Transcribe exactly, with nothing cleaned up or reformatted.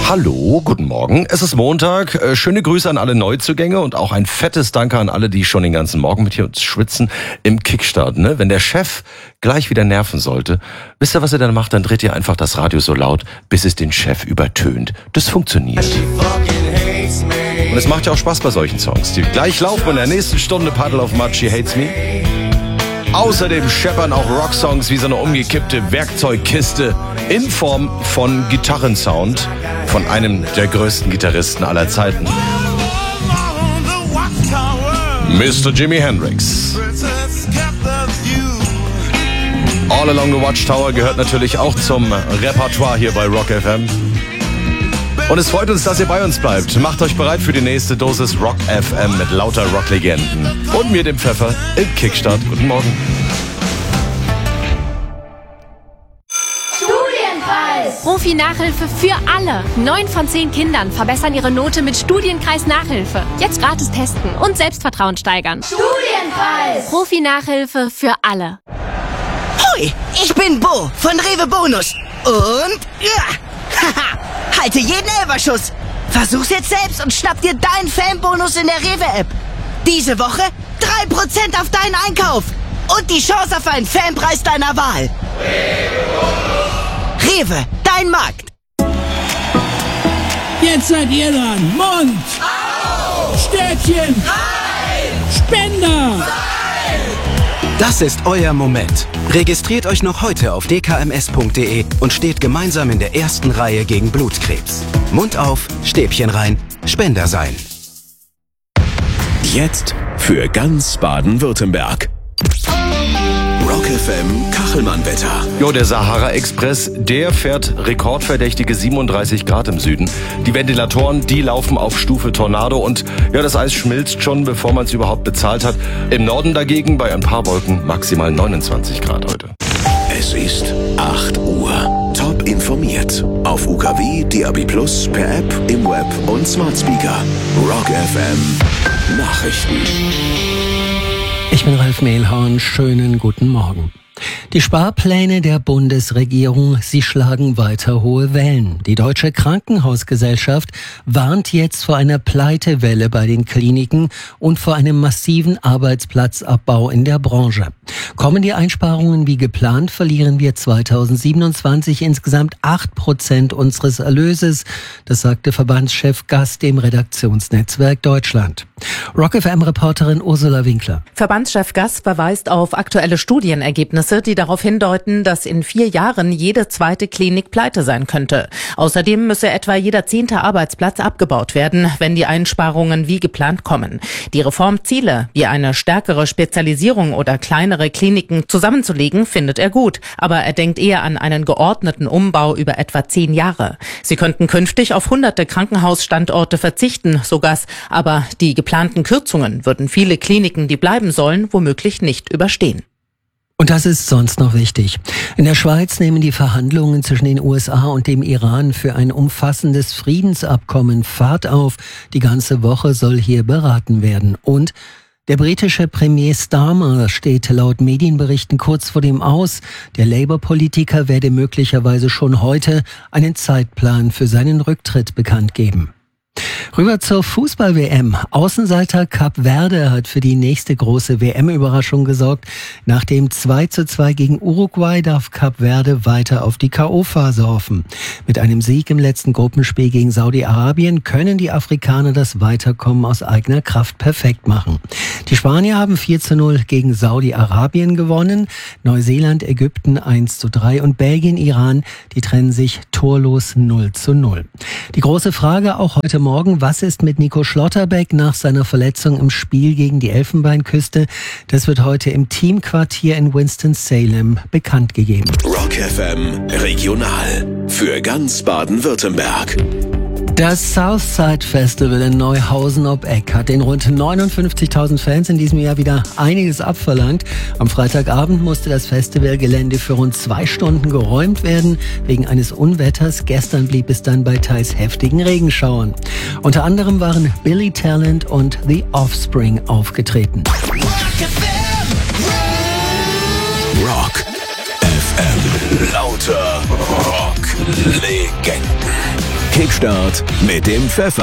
Hallo, guten Morgen. Es ist Montag. Äh, schöne Grüße an alle Neuzugänge und auch ein fettes Danke an alle, die schon den ganzen Morgen mit hier uns schwitzen im Kickstart. Ne? Wenn der Chef gleich wieder nerven sollte, wisst ihr, was ihr dann macht? Dann dreht ihr einfach das Radio so laut, bis es den Chef übertönt. Das funktioniert. Und es macht ja auch Spaß bei solchen Songs, die gleich laufen in der nächsten Stunde. Puddle of Mud, She Hates Me. Außerdem scheppern auch Rocksongs wie so eine umgekippte Werkzeugkiste in Form von Gitarrensound von einem der größten Gitarristen aller Zeiten. Mister Jimi Hendrix. All Along the Watchtower gehört natürlich auch zum Repertoire hier bei Rock F M. Und es freut uns, dass ihr bei uns bleibt. Macht euch bereit für die nächste Dosis Rock F M mit lauter Rocklegenden. Und mir, dem Pfeffer, im Kickstart. Guten Morgen. Studienpreis! Profi-Nachhilfe für alle. Neun von zehn Kindern verbessern ihre Note mit Studienkreis Nachhilfe. Jetzt gratis testen und Selbstvertrauen steigern. Studienpreis! Profi-Nachhilfe für alle. Hui, ich bin Bo von Rewe Bonus. Und... ja, haha! Halte jeden Elferschuss. Versuch's jetzt selbst und schnapp dir deinen Fanbonus in der Rewe-App. Diese Woche drei Prozent auf deinen Einkauf. Und die Chance auf einen Fanpreis deiner Wahl. Rewe, dein Markt. Jetzt seid ihr dran. Mund. Auf. Stäbchen. Rein. Spender. Rein. Das ist euer Moment. Registriert euch noch heute auf d k m s punkt d e und steht gemeinsam in der ersten Reihe gegen Blutkrebs. Mund auf, Stäbchen rein, Spender sein. Jetzt für ganz Baden-Württemberg. Rock F M Kachelmann-Wetter. Jo, der Sahara-Express, der fährt rekordverdächtige siebenunddreißig Grad im Süden. Die Ventilatoren, die laufen auf Stufe Tornado und ja, das Eis schmilzt schon, bevor man es überhaupt bezahlt hat. Im Norden dagegen bei ein paar Wolken maximal neunundzwanzig Grad heute. Es ist acht Uhr. Top informiert. Auf U K W, D A B plus, per App, im Web und Smart Speaker. Rock F M Nachrichten. Ich bin Ralf Mehlhorn, schönen guten Morgen. Die Sparpläne der Bundesregierung, sie schlagen weiter hohe Wellen. Die Deutsche Krankenhausgesellschaft warnt jetzt vor einer Pleitewelle bei den Kliniken und vor einem massiven Arbeitsplatzabbau in der Branche. Kommen die Einsparungen wie geplant, verlieren wir zweitausendsiebenundzwanzig insgesamt acht Prozent unseres Erlöses. Das sagte Verbandschef Gass dem Redaktionsnetzwerk Deutschland. Rock F M-Reporterin Ursula Winkler. Verbandschef Gass verweist auf aktuelle Studienergebnisse, die darauf hindeuten, dass in vier Jahren jede zweite Klinik pleite sein könnte. Außerdem müsse etwa jeder zehnte Arbeitsplatz abgebaut werden, wenn die Einsparungen wie geplant kommen. Die Reformziele, wie eine stärkere Spezialisierung oder kleinere Kliniken zusammenzulegen, findet er gut. Aber er denkt eher an einen geordneten Umbau über etwa zehn Jahre. Sie könnten künftig auf hunderte Krankenhausstandorte verzichten, so Gass. Aber die geplanten Kürzungen würden viele Kliniken, die bleiben sollen, womöglich nicht überstehen. Und das ist sonst noch wichtig. In der Schweiz nehmen die Verhandlungen zwischen den U S A und dem Iran für ein umfassendes Friedensabkommen Fahrt auf. Die ganze Woche soll hier beraten werden. Und der britische Premier Starmer steht laut Medienberichten kurz vor dem Aus. Der Labour-Politiker werde möglicherweise schon heute einen Zeitplan für seinen Rücktritt bekannt geben. Rüber zur Fußball-W M. Außenseiter Kap Verde hat für die nächste große W M-Überraschung gesorgt. Nach dem zwei zu zwei gegen Uruguay darf Kap Verde weiter auf die K O-Phase hoffen. Mit einem Sieg im letzten Gruppenspiel gegen Saudi-Arabien können die Afrikaner das Weiterkommen aus eigener Kraft perfekt machen. Die Spanier haben vier zu null gegen Saudi-Arabien gewonnen. Neuseeland, Ägypten eins zu drei und Belgien, Iran, die trennen sich torlos null zu null. Die große Frage auch heute Morgen, was ist mit Nico Schlotterbeck nach seiner Verletzung im Spiel gegen die Elfenbeinküste? Das wird heute im Teamquartier in Winston-Salem bekannt gegeben. Rock F M Regional für ganz Baden-Württemberg. Das Southside Festival in Neuhausen ob Eck hat den rund neunundfünfzigtausend Fans in diesem Jahr wieder einiges abverlangt. Am Freitagabend musste das Festivalgelände für rund zwei Stunden geräumt werden, wegen eines Unwetters. Gestern blieb es dann bei teils heftigen Regenschauern. Unter anderem waren Billy Talent und The Offspring aufgetreten. Rock F M. Lauter Rock-Legenden. Kickstart mit dem Pfeffer.